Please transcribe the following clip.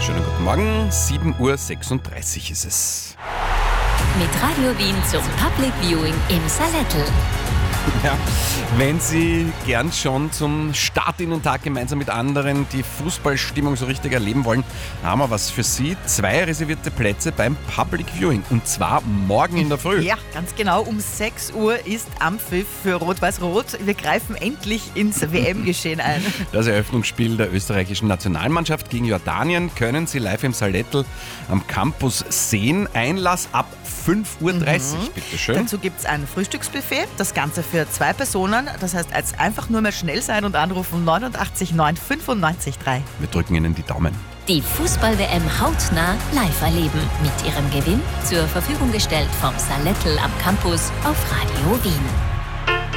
Schönen guten Morgen, 7.36 Uhr ist es. Mit Radio Wien zum Public Viewing im Salettl. Ja, wenn Sie gern schon zum Start in den Tag gemeinsam mit anderen die Fußballstimmung so richtig erleben wollen, haben wir was für Sie. 2 reservierte Plätze beim Public Viewing und zwar morgen in der Früh. Ja, ganz genau. Um 6 Uhr ist Anpfiff für Rot-Weiß-Rot. Wir greifen endlich ins WM-Geschehen ein. Das Eröffnungsspiel der österreichischen Nationalmannschaft gegen Jordanien können Sie live im Salettl am Campus sehen. Einlass ab 5.30 Uhr, bitte schön. Dazu gibt es ein Frühstücksbuffet, das Ganze für 2 Personen. Das heißt, als einfach nur mehr schnell sein und anrufen 89 9 95 3. Wir drücken Ihnen die Daumen. Die Fußball-WM hautnah live erleben. Mit ihrem Gewinn zur Verfügung gestellt vom Salettl am Campus auf Radio Wien.